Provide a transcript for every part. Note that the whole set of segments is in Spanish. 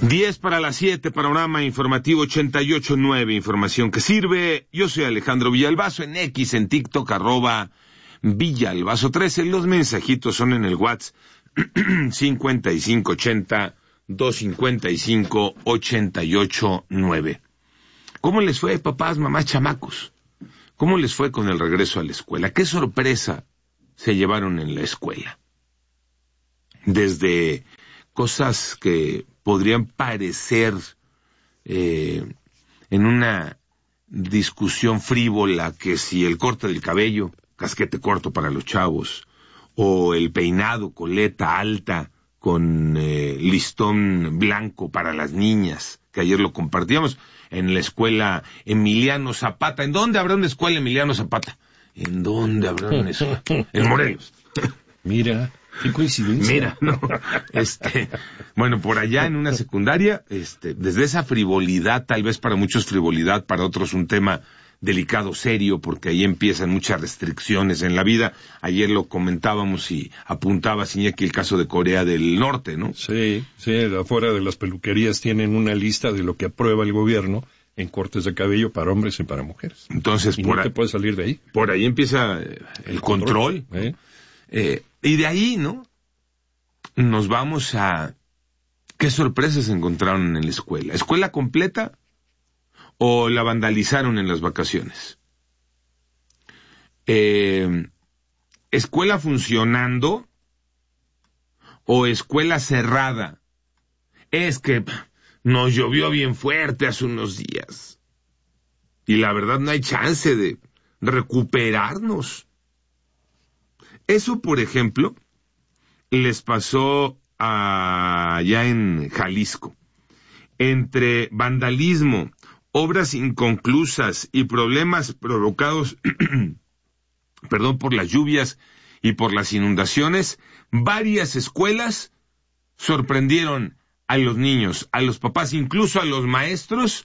10 para las 7, panorama informativo 88.9, información que sirve. Yo soy Alejandro Villalbazo, en X, en TikTok, @Villalbazo13. Los mensajitos son en el WhatsApp 5580-255-889. ¿Cómo les fue, papás, mamás, chamacos? ¿Cómo les fue con el regreso a la escuela? ¿Qué sorpresa se llevaron en la escuela? Desde cosas que podrían parecer en una discusión frívola, que si el corte del cabello, casquete corto para los chavos, o el peinado, coleta alta con listón blanco para las niñas, que ayer lo compartíamos en la escuela Emiliano Zapata. ¿En dónde habrá una escuela Emiliano Zapata? ¿En dónde habrá una escuela? En Morelos. Mira, qué coincidencia. Mira, no, bueno, por allá en una secundaria, desde esa frivolidad, tal vez para muchos frivolidad, para otros un tema delicado, serio, porque ahí empiezan muchas restricciones en la vida. Ayer lo comentábamos y apuntaba Iñaki el caso de Corea del Norte, ¿no? Sí, afuera de las peluquerías tienen una lista de lo que aprueba el gobierno en cortes de cabello para hombres y para mujeres. Entonces, y no te puedes salir de ahí. Por ahí empieza el control. Y de ahí, ¿no? Nos vamos a... ¿Qué sorpresas encontraron en la escuela? ¿Escuela completa o la vandalizaron en las vacaciones? ¿Escuela funcionando o escuela cerrada? Es que nos llovió bien fuerte hace unos días y la verdad no hay chance de recuperarnos. Eso, por ejemplo, les pasó allá en Jalisco. Entre vandalismo, obras inconclusas y problemas provocados por las lluvias y por las inundaciones, varias escuelas sorprendieron a los niños, a los papás, incluso a los maestros,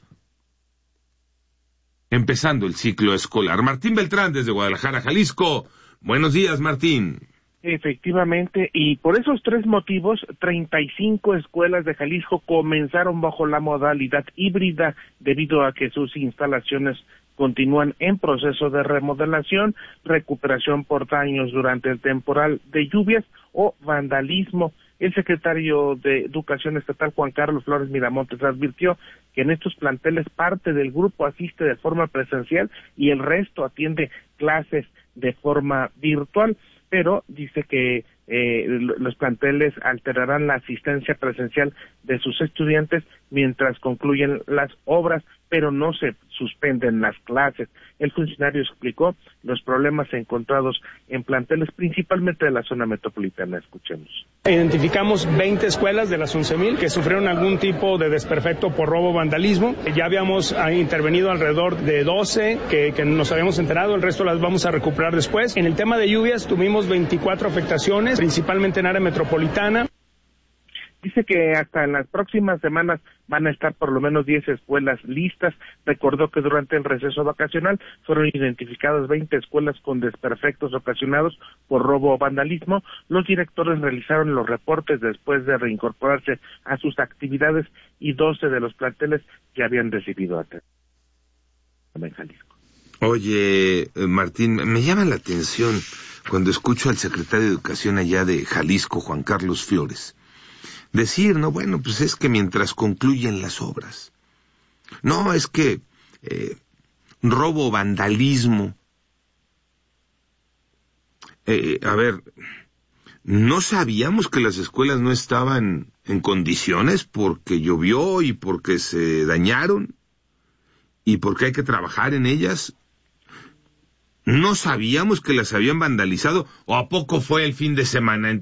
empezando el ciclo escolar. Martín Beltrán, desde Guadalajara, Jalisco. Buenos días, Martín. Efectivamente, y por esos tres motivos, 35 escuelas de Jalisco comenzaron bajo la modalidad híbrida debido a que sus instalaciones continúan en proceso de remodelación, recuperación por daños durante el temporal de lluvias o vandalismo. El secretario de Educación Estatal, Juan Carlos Flores Miramontes, advirtió que en estos planteles parte del grupo asiste de forma presencial y el resto atiende clases de forma virtual, pero dice que los planteles alterarán la asistencia presencial de sus estudiantes mientras concluyen las obras, pero no se suspenden las clases. El funcionario explicó los problemas encontrados en planteles principalmente de la zona metropolitana. Escuchemos. Identificamos 20 escuelas de las 11,000 que sufrieron algún tipo de desperfecto por robo o vandalismo. Ya habíamos intervenido alrededor de 12 que nos habíamos enterado, el resto las vamos a recuperar después. En el tema de lluvias tuvimos 24 afectaciones, principalmente en área metropolitana. Dice que hasta en las próximas semanas van a estar por lo menos 10 escuelas listas. Recordó que durante el receso vacacional fueron identificadas 20 escuelas con desperfectos ocasionados por robo o vandalismo. Los directores realizaron los reportes después de reincorporarse a sus actividades y 12 de los planteles ya habían recibido atención en Jalisco. Oye, Martín, me llama la atención cuando escucho al secretario de Educación allá de Jalisco, Juan Carlos Flores, decir, no, bueno, pues es que mientras concluyen las obras. No, es que robo, vandalismo. A ver, ¿no sabíamos que las escuelas no estaban en condiciones porque llovió y porque se dañaron y porque hay que trabajar en ellas? ¿No sabíamos que las habían vandalizado? ¿O a poco fue el fin de semana?